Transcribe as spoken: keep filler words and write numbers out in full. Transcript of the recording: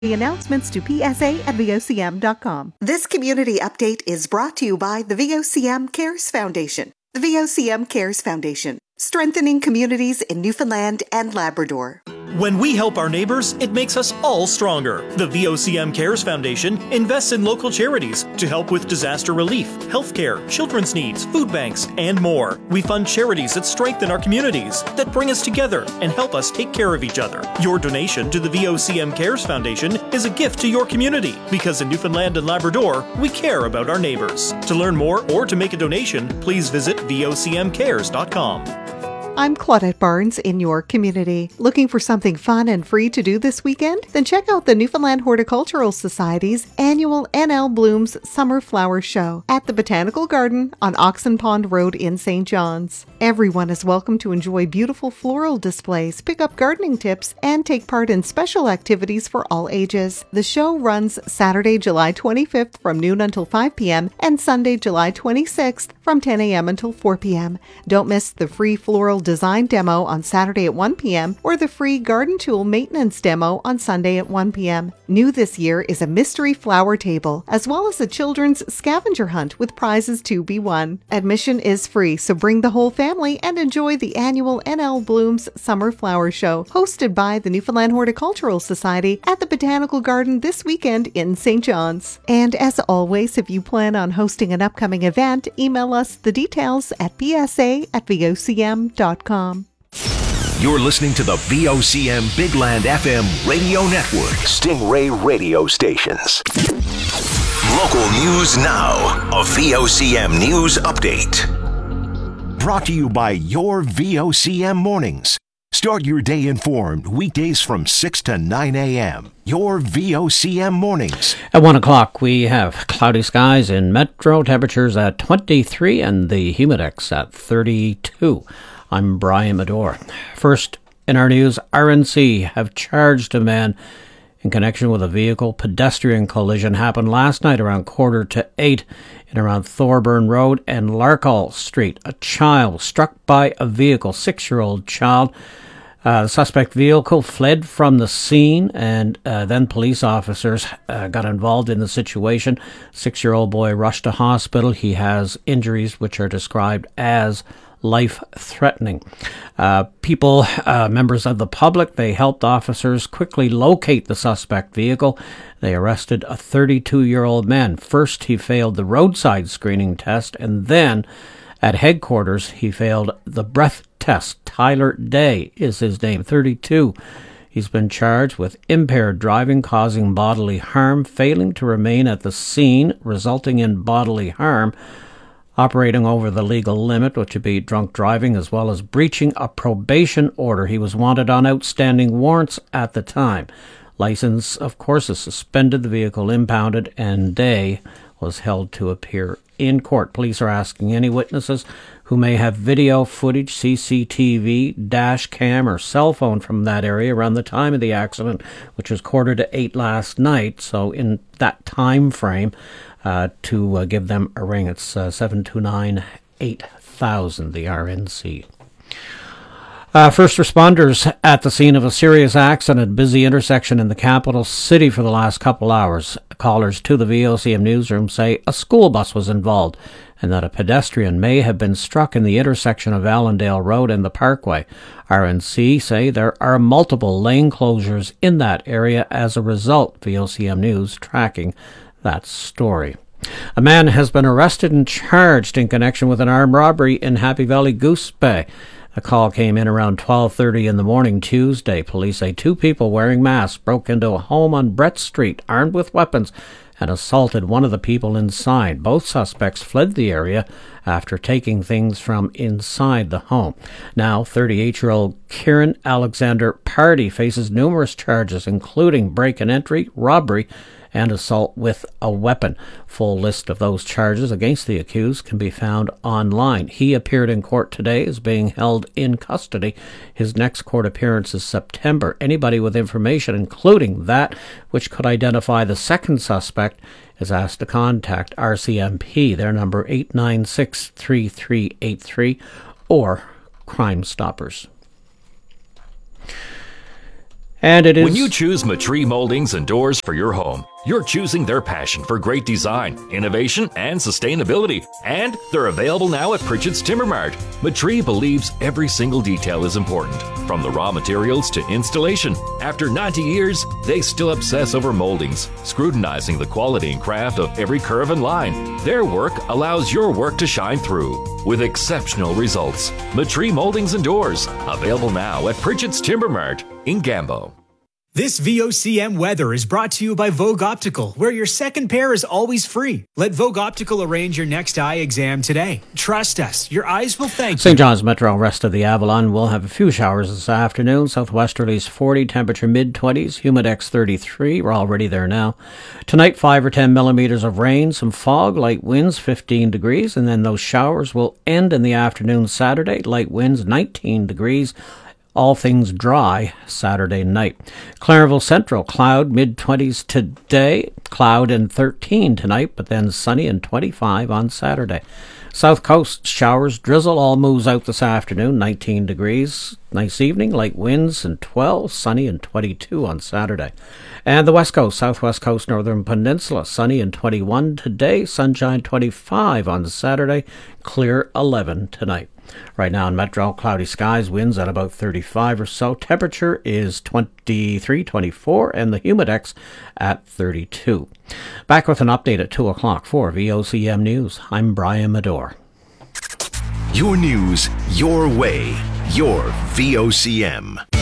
The announcements to P S A at V O C M dot com. This community update is brought to you by the V O C M Cares Foundation. The V O C M Cares Foundation, strengthening communities in Newfoundland and Labrador. When we help our neighbors, it makes us all stronger. The V O C M Cares Foundation invests in local charities to help with disaster relief, healthcare, children's needs, food banks, and more. We fund charities that strengthen our communities, that bring us together and help us take care of each other. Your donation to the V O C M Cares Foundation is a gift to your community, because in Newfoundland and Labrador, we care about our neighbors. To learn more or to make a donation, please visit V O C M cares dot com. I'm Claudette Barnes in your community. Looking for something fun and free to do this weekend? Then check out the Newfoundland Horticultural Society's annual N L Blooms Summer Flower Show at the Botanical Garden on Oxen Pond Road in Saint John's. Everyone is welcome to enjoy beautiful floral displays, pick up gardening tips, and take part in special activities for all ages. The show runs Saturday, July twenty-fifth from noon until five p.m. and Sunday, July twenty-sixth from ten a.m. until four p.m. Don't miss the free floral design demo on Saturday at one p.m. or the free garden tool maintenance demo on Sunday at one p.m. New this year is a mystery flower table, as well as a children's scavenger hunt with prizes to be won. Admission is free, so bring the whole family and enjoy the annual N L Blooms Summer Flower Show, hosted by the Newfoundland Horticultural Society at the Botanical Garden this weekend in Saint John's. And as always, if you plan on hosting an upcoming event, email us the details at p s a at v o c m dot com. You're listening to the V O C M Bigland F M radio network, Stingray radio stations. Local news now, a V O C M news update. Brought to you by your V O C M mornings. Start your day informed weekdays from six to nine a.m. Your V O C M mornings. At one o'clock, we have cloudy skies in Metro, temperatures at twenty-three and the humidex at thirty-two. I'm Brian Medore. First, in our news, R N C have charged a man in connection with a vehicle pedestrian collision happened last night around quarter to eight in around Thorburn Road and Larkall Street. A child was struck by a vehicle, six-year-old child. Uh, the suspect vehicle fled from the scene, and uh, then police officers uh, got involved in the situation. Six-year-old boy rushed to hospital. He has injuries which are described as life-threatening. Uh, people, uh, members of the public, they helped officers quickly locate the suspect vehicle. They arrested a thirty-two-year-old man. First, he failed the roadside screening test, and then at headquarters, he failed the breath test. Tyler Day is his name, thirty-two. He's been charged with impaired driving, causing bodily harm, failing to remain at the scene, resulting in bodily harm, operating over the legal limit, which would be drunk driving, as well as breaching a probation order. He was wanted on outstanding warrants at the time. License, of course, is suspended, the vehicle impounded, and Day was held to appear in court. Police are asking any witnesses who may have video footage, C C T V, dash cam, or cell phone from that area around the time of the accident, which was quarter to eight last night. So in that time frame, uh, to uh, give them a ring. It's uh, seven two nine, eight thousand, the R N C. Uh, first responders at the scene of a serious accident, busy intersection in the capital city for the last couple hours. Callers to the V O C M newsroom say a school bus was involved and that a pedestrian may have been struck in the intersection of Allendale Road and the Parkway. R N C say there are multiple lane closures in that area as a result. V O C M News tracking that story. A man has been arrested and charged in connection with an armed robbery in Happy Valley Goose Bay. A call came in around twelve thirty in the morning Tuesday. Police say two people wearing masks broke into a home on Brett Street, armed with weapons, and assaulted one of the people inside. Both suspects fled the area after taking things from inside the home. Now, thirty-eight-year-old Kieran Alexander Party faces numerous charges, including break and entry, robbery, and assault with a weapon. Full list of those charges against the accused can be found online. He appeared in court today, is being held in custody. His next court appearance is September. Anybody with information, including that which could identify the second suspect, is asked to contact R C M P. Their number eight nine six, three three eight three or Crime Stoppers. And it is... When you choose Matree Moldings and Doors for your home, you're choosing their passion for great design, innovation, and sustainability. And they're available now at Pritchett's Timber Mart. Matree believes every single detail is important, from the raw materials to installation. After ninety years, they still obsess over moldings, scrutinizing the quality and craft of every curve and line. Their work allows your work to shine through with exceptional results. Matree Moldings and Doors, available now at Pritchett's Timber Mart in Gambo. This V O C M weather is brought to you by Vogue Optical, where your second pair is always free. Let Vogue Optical arrange your next eye exam today. Trust us, your eyes will thank you. Saint John's Metro, rest of the Avalon will have a few showers this afternoon. Southwesterlies forty, temperature mid-twenties, humidex thirty-three. We're already there now. Tonight, five or ten millimeters of rain, some fog, light winds, fifteen degrees, and then those showers will end in the afternoon Saturday. Light winds, nineteen degrees. All things dry Saturday night. Clarenville Central, cloud, mid-twenties today, cloud and thirteen tonight, but then sunny and twenty-five on Saturday. South Coast, showers, drizzle, all moves out this afternoon, nineteen degrees. Nice evening, light winds and twelve, sunny and twenty-two on Saturday. And the West Coast, Southwest Coast, Northern Peninsula, sunny and twenty-one today, sunshine twenty-five on Saturday, clear eleven tonight. Right now in Metro, cloudy skies, winds at about thirty-five or so. Temperature is twenty-three, twenty-four, and the humidex at thirty-two. Back with an update at two o'clock for V O C M News. I'm Brian Medore. Your news, your way, your V O C M.